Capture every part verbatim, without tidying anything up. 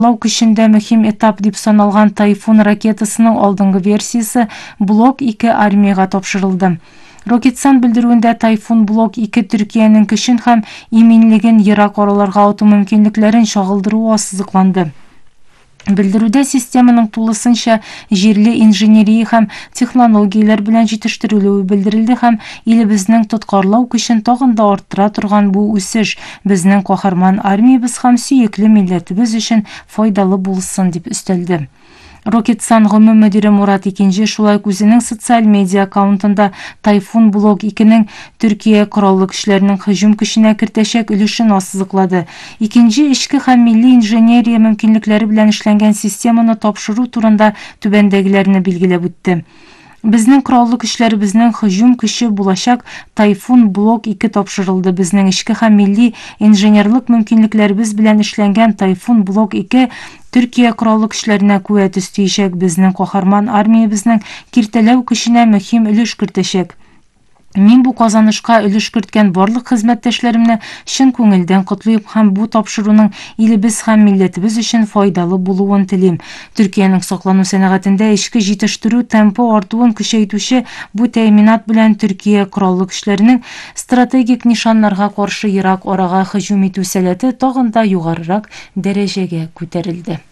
Лау күшендә мөһим этап дип саналган Тайфун ракетасының алдынгы версиясы Блок ике армияга тапшырылды. Рокетсан белдерүендә Тайфун Блок ике Төркиянең көчен һәм иминлеген ерак араларга ату мөмкинлекләрен чагылдыруы ассызыкланды. Белдерүдә системаның тулысынча җирле инженерия һәм технологияләр белән җитештерелүе белдерелде һәм илебезнең тоткарлау көчен тагын да арттыра торган бу үсеш безнең каһарман армиябыз һәм сөекле милләтебез өчен файдалы булсын дип өстәлде. Рокетсан гомум мөдире Мурат икенче шулай үзенең социаль медиа аккаунтында Тайфун Блок икенең Төркия кораллы көчләренең һөҗүм көченә кертәчәк өлешен ассызыклады. Икенче эчке һәм милли инженерия мөмкинлекләре белән эшләнгән системаны тапшыру турында түбәндәгеләрне билгеләп үтте. Безнең кораллы көчләребезнең һөҗүм көче булачак Тайфун Блок ике тапшырылды. Безнең эчке һәм милли инженерлык мөмкинлекләребез белән эшләнгән Тайфун Блок ике Төркия кораллы көчләренә куәт өстәячәк, безнең каһарман армиябызның киртәләү көченә мөһим өлеш кертәчәк. Мин бу казанышка өлеш керткән барлык хезмәттәшләремне чын күңелдән котлыйм һәм бу тапшыруның илебез һәм милләтебез өчен файдалы булуын телим. Төркиянең саклану сәнәгатендә эчке җитештерү темпы артуын көчәйтүче бу тәэминат белән Төркия кораллы көчләренең стратегик нишаннарга каршы ерак арага һөҗүм итү сәләте тагын да югарырак дәрәҗәгә күтәрелде.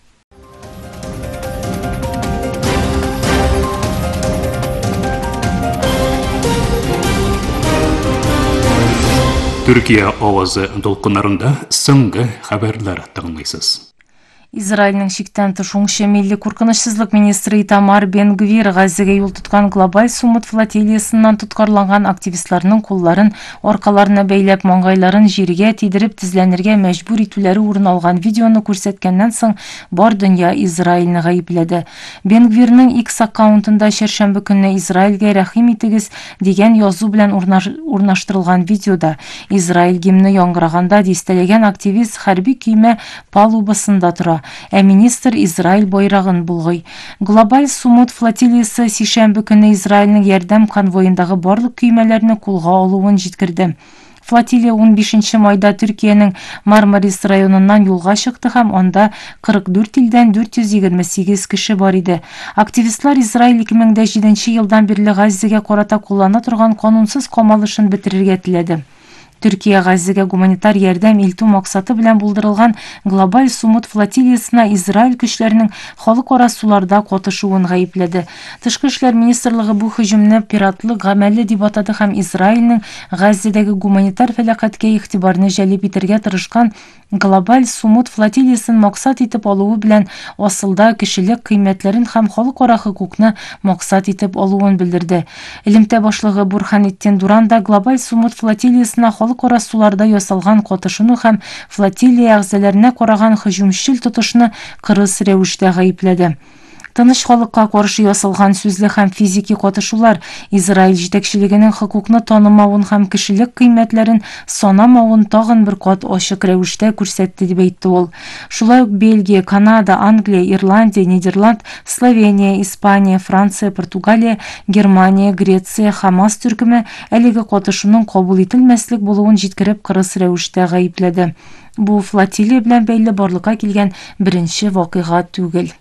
Türkiye avazı dolqınlarında соңгы хәбәрләр тыңлыйсыз. Израильнең шиктән тыш уңчы милли куркынычсызлык министры Итамар Бен-Гвир Газига юл тоткан глобаль сумут флотилиясыннан тоткарланган активистларның кулларын аркаларына бәйләп маңгайларын җиргә тидереп тезләнергә мәҗбүр итүләре урын алган видеоны күрсәткәннән соң бар дөнья Израильне гаепләде. Бен-Гвирның X аккаунтында чәршәмбе көнне Израильгә рәхим итегез дигән язу белән урнаштырылган видеода Израиль гимны яңгыраганда дистәләгән активист хәрби көймә палубасында тора. Ә министр Израиль байрагын булгый. Глобаль сумут флотилиясе сишәмбе көнне Израильнең ярдәм конвоендагы барлык көймәләрне кулга алуын җиткерде. Флотилия ун бишенче майда Төркиянең Мармарис районыннан юлга чыкты һәм анда кырык дүрт илдән дүрт йөз егерме сигез кеше бар иде. Активистлар Израиль ике мең җиденче елдан бирле Газига карата куллана торган канунсыз камалышын бетерергә теләде. Төркия Газига гуманитар ярдәм илтү максаты белән булдырылган глобаль сумут флотилиясына Израиль көчләренең халыкара суларда катышуын гаепләде. Тышкы эшләр министрлыгы бу һөҗүмне пиратлык гамәле дип атады һәм Израильнең Газидәге гуманитар фәлакәткә игътибарны җәлеп итәргә тырышкан глобаль сумут флотилиясын максат итеп алуы белән асылда кешелек кыйммәтләрен һәм халыкара хукукны максат итеп алуын белдерде. Элемтә башлыгы Бурханиттин Дуран да глобаль сумут флотилиясына халыкара суларда ясалган катышуны һәм флотилия әгъзаларына караган һөҗүмчел тотышны кырыс рәвештә гаепләде. Тыныч халыкка каршы ясалган сүзле һәм физики катышулар Израиль җитәкчелегенең хукукны танымавын һәм кешелек кыйммәтләрен санамавын тагын бер кат ачык рәвештә күрсәтте дип әйтте ул. Шулай ук Бельгия, Канада, Англия, Ирландия, Нидерланд, Словения, Испания, Франция, Португалия, Германия, Греция, Хамас төркеме әлеге катышуның кабул ителмәслек булуын җиткереп кырыс рәвештә гаепләде. Бу флотилия белән бәйле барлыкка килгән беренче вакыйга түгел.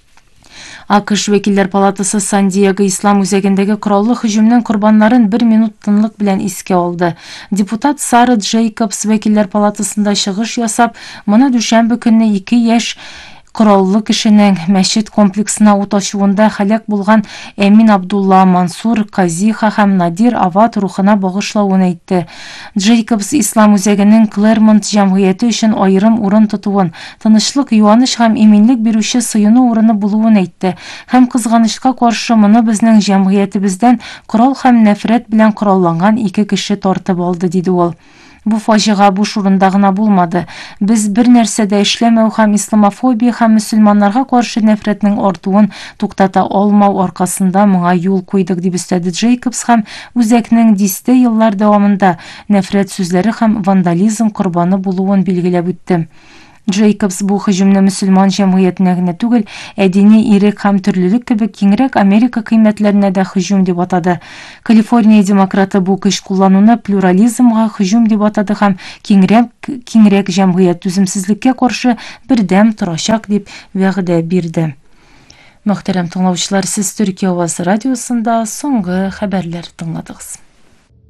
АКШ Вәкилләр палатасы Сан-Диего ислам үзәгендәге кораллы һөҗүмнең корбаннарын бер минут тынлык белән искә алды. Депутат Сара Джейкобс Вәкилләр палатасында чыгыш ясап, моны дүшәмбе көнне ике яшь кораллы кешенең мәчет комплексына ут ачуында һәлак булган Эмин Абдулла, Мансур, Казиха һәм Надир Ават рухына багышлавын әйтте. Джейкобс ислам үзәгенең Клэрмонт җәмгыяте өчен аерым урын тотуын, тынычлык, юаныч һәм иминлек бирүче сыену урыны булуын әйтте. Һәм кызганычка каршы моны безнең җәмгыятебездән корал һәм нәфрәт белән коралланган ике кеше тартып алды, диде ул. Бу фаҗига буш урында гына булмады. Без бер нәрсә дә эшләмәү һәм исламофобия һәм мөселманнарга каршы нәфрәтнең артуын туктата алмау аркасында моңа юл куйдык, дип өстәде Джейкобс һәм үзәкнең дистә еллар дәвамында нәфрәт сүзләре һәм вандализм корбаны булуын билгеләп үтте. Джейкобс бу һөҗүмне мөселман җәмгыятенә генә түгел, ә дини ирек һәм төрлелек кебек киңрәк Америка кыйммәтләренә дә һөҗүм дип атады. Калифорния демократы бу көч куллануны плюрализмга һөҗүм дип атады һәм киңрәк киңрәк җәмгыять түземсезлеккә каршы бердәм торачак дип вәгъдә бирде. Мөхтәрәм тыңлаучылар, сез Төркия Аваз радиосында соңгы хәбәрләр тыңладыгыз.